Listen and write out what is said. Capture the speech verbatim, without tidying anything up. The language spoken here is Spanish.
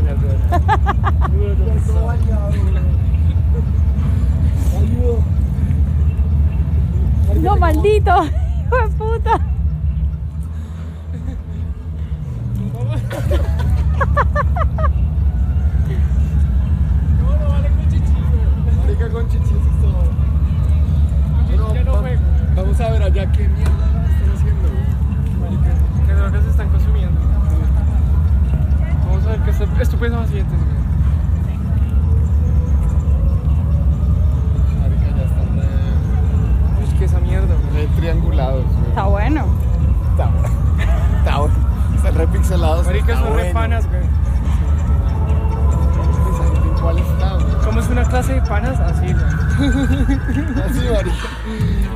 bañas, güey. No, maldito, hijo de puta. No, no vale con chichis, güey. Marica, con chichis es todo. Bueno, ya no va, juego. Vamos a ver allá qué mierda están haciendo, güey. Marica, qué drogas se están consumiendo. Vamos a ver qué estupefacientes, güey. Marica, ya están re... Uy, que esa mierda, güey. Re triangulados, güey. Está bueno. Está bueno. Está bueno. Están re pixelados. Marica, son re panas, güey. ¿Cuál está, güey? ¿Cómo es una clase de panas? Así, güey. Así, marica.